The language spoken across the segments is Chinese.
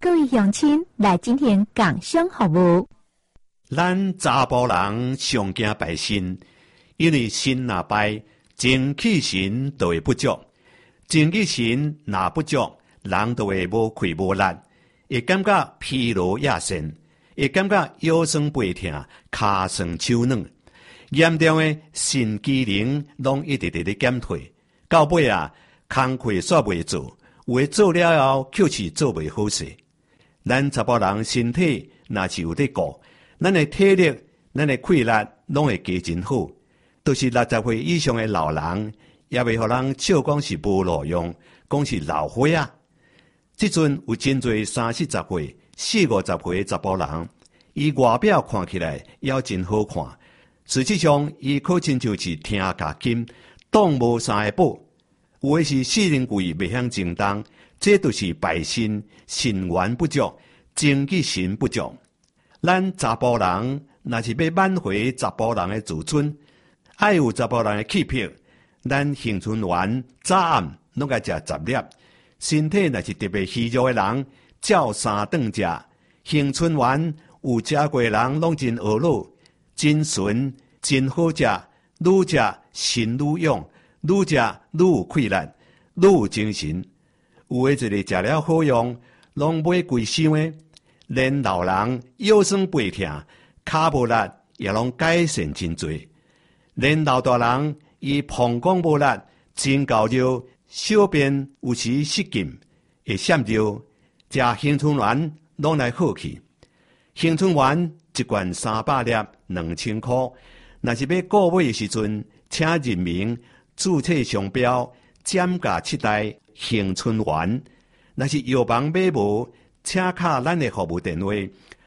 各位乡亲来今天讲声好不？ 咱查甫人上惊拜神，因为神若拜，精气神就会不足，精气神若不足，人就会无气无力，会感觉疲劳亚神，会感觉腰酸背痛、骹酸手软，严重的肾机能拢一直咧减退，到尾工课煞袂做，有诶做了后却是做袂好势。咱查甫人身体若是有咧顾，咱诶体力、咱诶气力拢会加真好。都是60岁以上诶老人，也袂互人笑讲是无路用，讲是老花啊。即阵有真侪30、40岁、40、50岁诶查甫人，伊外表看起来也真好看，实际上伊可亲像是听假金，当无啥个宝。有诶是四肢贵袂晓正当，这就是败神，神元不足，精气神不足。咱查甫人若是要挽回查甫人诶自尊，爱有查甫人诶气魄，咱杏春丸早暗拢该食10粒。身体若是特别虚弱诶人，照3顿食。杏春丸有食过诶人拢真学老，真纯，真好食，愈食神愈勇，愈食愈有气力，愈有精神。有诶一个食了好用，拢买贵箱诶，连老人腰酸背痛、骹无力也拢改善真多。连老大人伊膀胱无力、真高热、小便有时失禁，会闪热，食杏春丸拢来好去。杏春丸一罐300粒，2000块。若是要购买的时阵，请认明注册商标减价7代杏春丸。若是药房买无，请卡咱的服务电话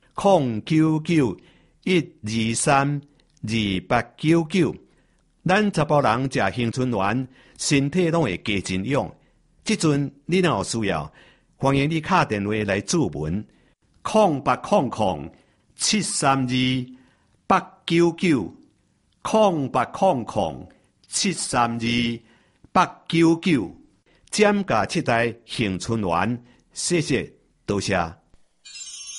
099-123-2899。咱查甫人食杏春丸，身体拢会加真勇。即阵你若有需要，欢迎你打电话来注文0800-732-899。0800-732-899，减价7代杏春丸，谢谢，多谢。